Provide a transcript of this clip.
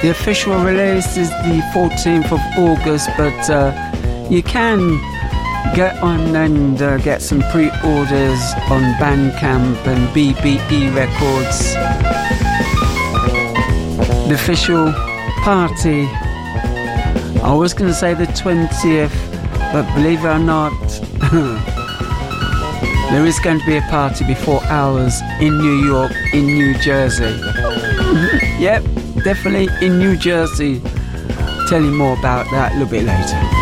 The official release is the 14th of August, but you can get on and get some pre-orders on Bandcamp and BBE Records. The official party, I was going to say the 20th, but believe it or not, there is going to be a party before ours in New York, in New Jersey. Yep, definitely in New Jersey. Tell you more about that a little bit later.